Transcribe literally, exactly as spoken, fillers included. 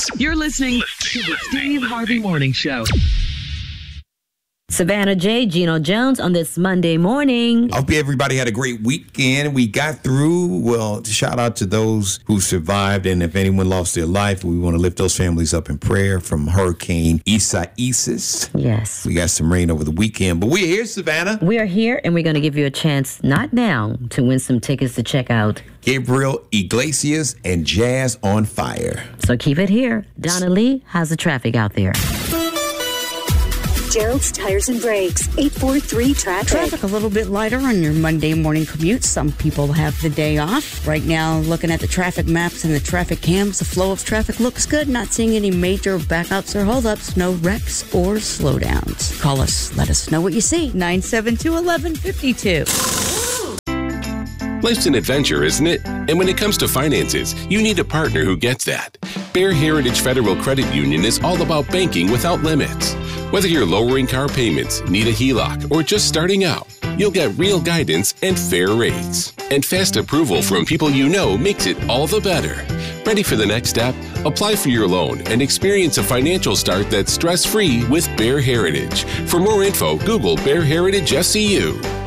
You're listening to the Steve Harvey Morning Show. Savannah J, Gino Jones on this Monday morning. I hope everybody had a great weekend. We got through. Well, shout out to those who survived. And if anyone lost their life, we want to lift those families up in prayer from Hurricane Isaias. Yes. We got some rain over the weekend. But we're here, Savannah. We are here, and we're going to give you a chance, not now, to win some tickets to check out Gabriel Iglesias and Jazz on Fire. So keep it here. Donna Lee, how's the traffic out there? Gerald's Tires and Brakes, eight four three traffic. Traffic a little bit lighter on your Monday morning commute. Some people have the day off. Right now, looking at the traffic maps and the traffic cams, the flow of traffic looks good. Not seeing any major backups or holdups. No wrecks or slowdowns. Call us. Let us know what you see. nine seven two, one one five two. Life's an adventure, isn't it? And when it comes to finances, you need a partner who gets that. Bear Heritage Federal Credit Union is all about banking without limits. Whether you're lowering car payments, need a H E L O C, or just starting out, you'll get real guidance and fair rates. And fast approval from people you know makes it all the better. Ready for the next step? Apply for your loan and experience a financial start that's stress-free with Bear Heritage. For more info, Google Bear Heritage F C U.